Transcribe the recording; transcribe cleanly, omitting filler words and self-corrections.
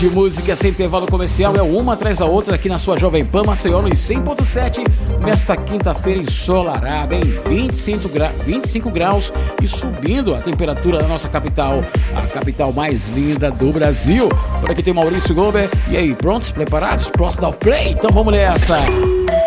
De música sem intervalo comercial é uma atrás da outra aqui na sua Jovem Pan Maceió nos 100.7 nesta quinta-feira ensolarada em 25 graus e subindo a temperatura da nossa capital, a capital mais linda do Brasil. Por aqui tem Maurício Gober. E aí, prontos, preparados? Próximo ao play? Então vamos nessa!